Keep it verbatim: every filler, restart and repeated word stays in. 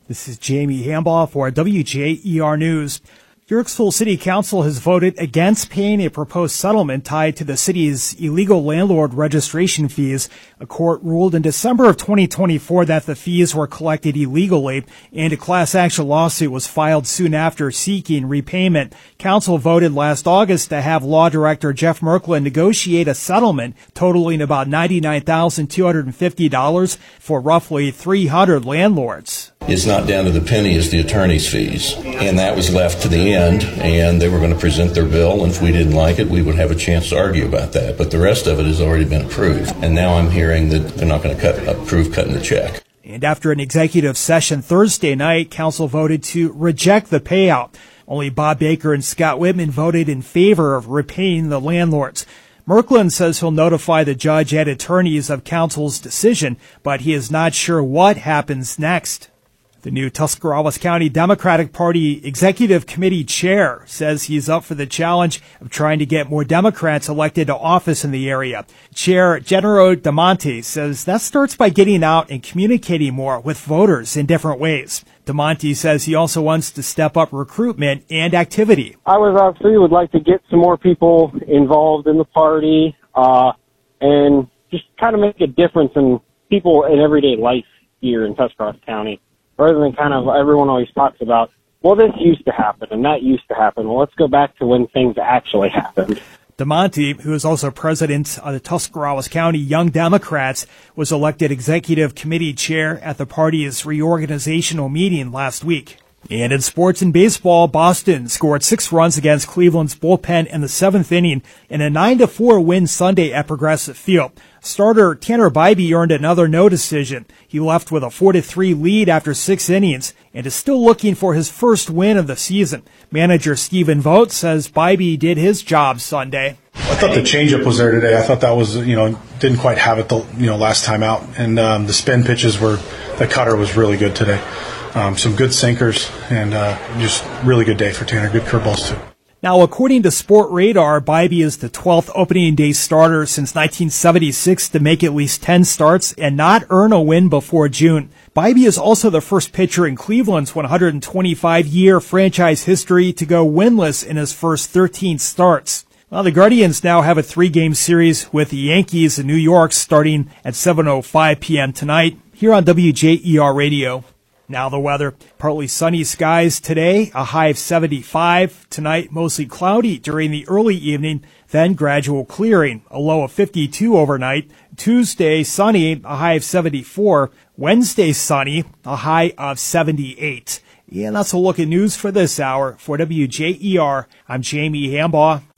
This is Jamie Hambaugh for W J E R News. Yorksville City Council has voted against paying a proposed settlement tied to the city's illegal landlord registration fees. A court ruled in December of twenty twenty-four that the fees were collected illegally, and a class action lawsuit was filed soon after seeking repayment. Council voted last August to have Law Director Jeff Merklin negotiate a settlement totaling about ninety-nine thousand two hundred fifty dollars for roughly three hundred landlords. It's not down to the penny as the attorney's fees, and that was left to the end, and they were going to present their bill, and if we didn't like it, we would have a chance to argue about that. But the rest of it has already been approved, and now I'm hearing that they're not going to cut, approve cutting the check. And after an executive session Thursday night, Council voted to reject the payout. Only Bob Baker and Scott Whitman voted in favor of repaying the landlords. Merklin says he'll notify the judge and attorneys of Council's decision, but he is not sure what happens next. The new Tuscarawas County Democratic Party Executive Committee Chair says he's up for the challenge of trying to get more Democrats elected to office in the area. Chair Gennaro DeMonte says that starts by getting out and communicating more with voters in different ways. DeMonte says he also wants to step up recruitment and activity. I was obviously would like to get some more people involved in the party uh, and just kind of make a difference in people in everyday life here in Tuscarawas County. Rather than kind of everyone always talks about, well, this used to happen and that used to happen. Well, let's go back to when things actually happened. DeMonte, who is also president of the Tuscarawas County Young Democrats, was elected executive committee chair at the party's reorganizational meeting last week. And in sports and baseball, Boston scored six runs against Cleveland's bullpen in the seventh inning in a nine to four win Sunday at Progressive Field. Starter Tanner Bibee earned another no decision. He left with a four to three lead after six innings and is still looking for his first win of the season. Manager Stephen Vogt says Bibee did his job Sunday. I thought the changeup was there today. I thought that was, you know, didn't quite have it the, you know, last time out. And um, the spin pitches were, the cutter was really good today. Um, some good sinkers, and uh, just really good day for Tanner. Good curveballs, too. Now, according to Sport Radar, Bibee is the twelfth opening day starter since nineteen seventy-six to make at least ten starts and not earn a win before June. Bibee is also the first pitcher in Cleveland's one hundred twenty-five year franchise history to go winless in his first thirteen starts. Well, the Guardians now have a three-game series with the Yankees in New York starting at seven oh five p.m. tonight here on W J E R Radio. Now the weather. Partly sunny skies today, a high of seventy-five. Tonight, mostly cloudy during the early evening, then gradual clearing, a low of fifty-two overnight. Tuesday, sunny, a high of seventy-four. Wednesday, sunny, a high of seventy-eight. And that's a look at news for this hour. For W J E R, I'm Jamie Hambaugh.